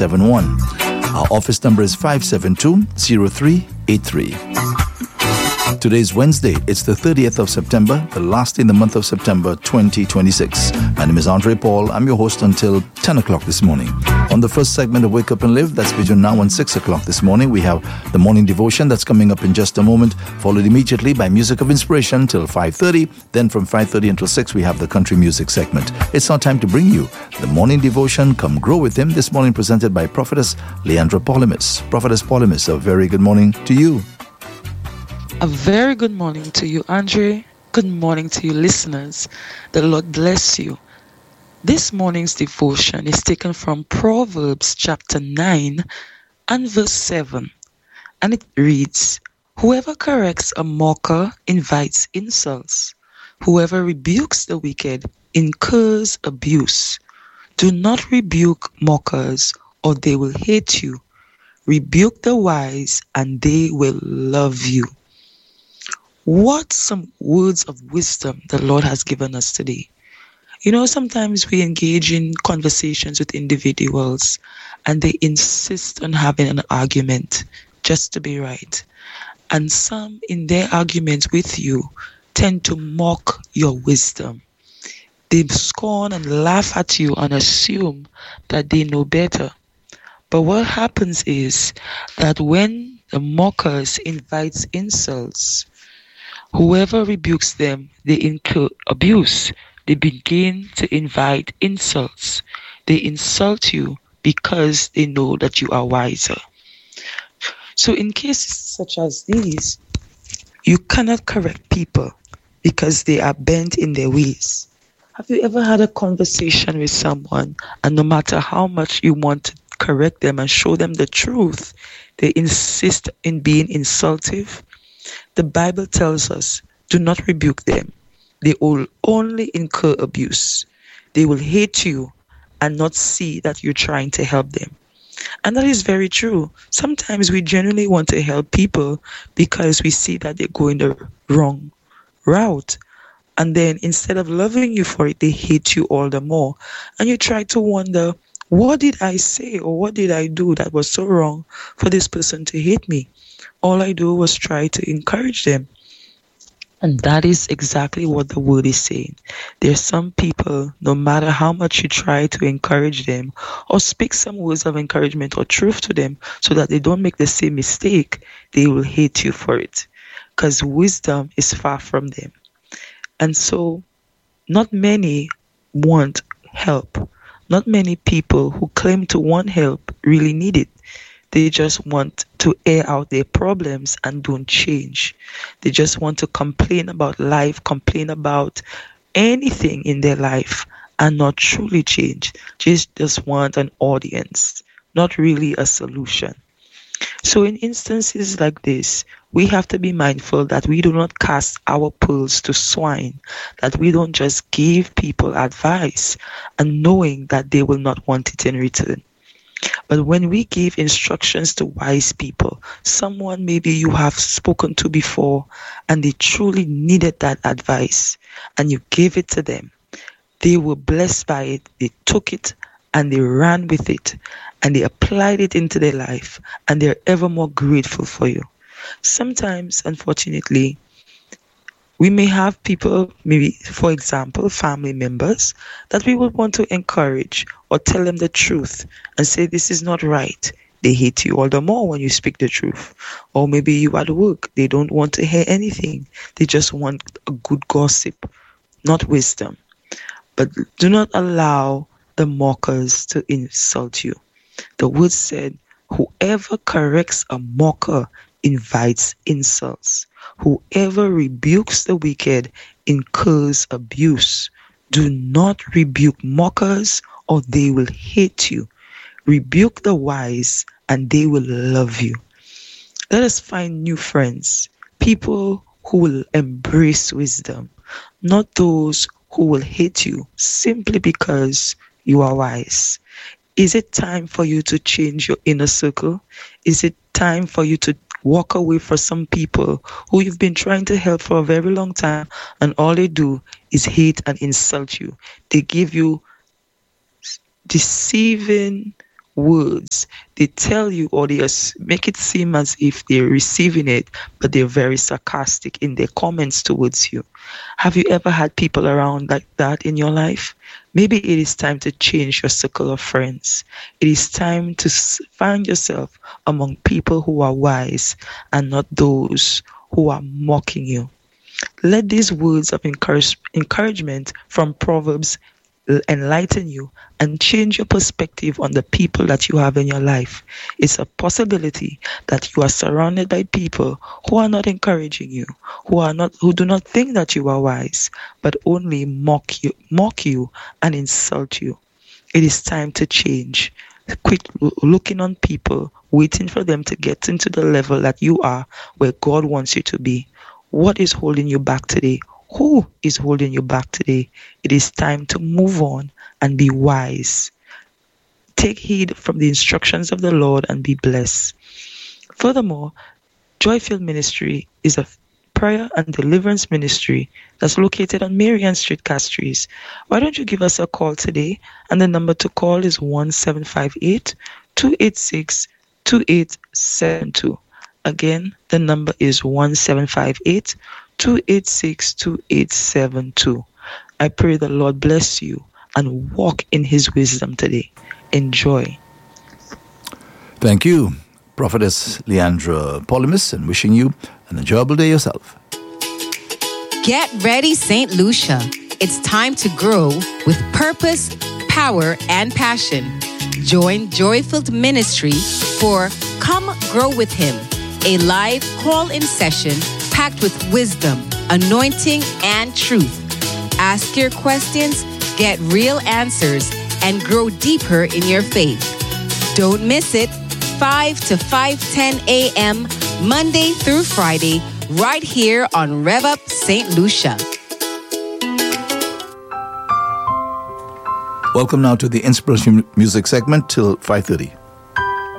0818-712-0371. Our office number is 572-0383. Today is Wednesday. It's the 30th of September, the last in the month of September 2026. My name is Andre Paul. I'm your host until 10 o'clock this morning. On the first segment of Wake Up and Live, that's between now and 6 o'clock this morning, we have the morning devotion that's coming up in just a moment, followed immediately by Music of Inspiration till 5:30. Then from 5:30 until 6, we have the country music segment. It's now time to bring you the morning devotion, Come Grow With Him, this morning presented by Prophetess Leandra Polymus. Prophetess Polymus, a very good morning to you. A very good morning to you, Andre. Good morning to you, listeners. The Lord bless you. This morning's devotion is taken from Proverbs chapter 9 and verse 7. And it reads, "Whoever corrects a mocker invites insults. Whoever rebukes the wicked incurs abuse. Do not rebuke mockers, or they will hate you. Rebuke the wise, and they will love you." What some words of wisdom the Lord has given us today. You know, sometimes we engage in conversations with individuals and they insist on having an argument just to be right. And some in their arguments with you tend to mock your wisdom. They scorn and laugh at you and assume that they know better. But what happens is that when the mockers invite insults, whoever rebukes them, they incur abuse. They begin to invite insults. They insult you because they know that you are wiser. So in cases such as these, you cannot correct people because they are bent in their ways. Have you ever had a conversation with someone and no matter how much you want to correct them and show them the truth, they insist in being insultive? The Bible tells us, do not rebuke them. They will only incur abuse. They will hate you and not see that you're trying to help them. And that is very true. Sometimes we genuinely want to help people because we see that they're going the wrong route. And then instead of loving you for it, they hate you all the more. And you try to wonder, what did I say or what did I do that was so wrong for this person to hate me? All I do was try to encourage them. And that is exactly what the word is saying. There are some people, no matter how much you try to encourage them or speak some words of encouragement or truth to them so that they don't make the same mistake, they will hate you for it because wisdom is far from them. And so not many want help. Not many people who claim to want help really need it. They just want to air out their problems and don't change. They just want to complain about life, complain about anything in their life and not truly change. Just want an audience, not really a solution. So in instances like this, we have to be mindful that we do not cast our pearls to swine, that we don't just give people advice and knowing that they will not want it in return. But when we give instructions to wise people, someone maybe you have spoken to before and they truly needed that advice and you gave it to them, they were blessed by it, they took it and they ran with it and they applied it into their life and they're ever more grateful for you. Sometimes, unfortunately, we may have people, maybe, for example, family members, that we would want to encourage or tell them the truth and say, this is not right. They hate you all the more when you speak the truth. Or maybe you at work, they don't want to hear anything. They just want a good gossip, not wisdom. But do not allow the mockers to insult you. The word said, whoever corrects a mocker invites insults. Whoever rebukes the wicked incurs abuse. Do not rebuke mockers, or they will hate you. Rebuke the wise, and they will love you. Let us find new friends, people who will embrace wisdom, not those who will hate you simply because you are wise. Is it time for you to change your inner circle? Is it time for you to walk away from some people who you've been trying to help for a very long time and all they do is hate and insult you? They give you deceiving words. They tell you, or they make it seem as if they're receiving it, but they're very sarcastic in their comments towards you. Have you ever had people around like that in your life? Maybe it is time to change your circle of friends. It is time to find yourself among people who are wise and not those who are mocking you. Let these words of encouragement from Proverbs enlighten you and change your perspective on the people that you have in your life. It's a possibility that you are surrounded by people who are not encouraging you, who do not think that you are wise, but only mock you and insult you. It is time to change. Quit looking on people, waiting for them to get into the level that you are, where God wants you to be. What is holding you back today? Who is holding you back today? It is time to move on and be wise. Take heed from the instructions of the Lord and be blessed. Furthermore, Joy-Filled Ministry is a prayer and deliverance ministry that's located on Marian Street, Castries. Why don't you give us a call today? And the number to call is 1758-286-2872. Again, the number is 1758-286-2872. I pray the Lord bless you and walk in his wisdom today. Enjoy. Thank you, Prophetess Leandra Polymus, and wishing you an enjoyable day yourself. Get ready, St. Lucia. It's time to grow with purpose, power, and passion. Join Joy-Filled Ministry for Come Grow with Him, a live call-in session packed with wisdom, anointing, and truth. Ask your questions, get real answers, and grow deeper in your faith. Don't miss it, 5 to 5:10 a.m., Monday through Friday, right here on Rev Up St. Lucia. Welcome now to the Inspiration Music segment till 5:30.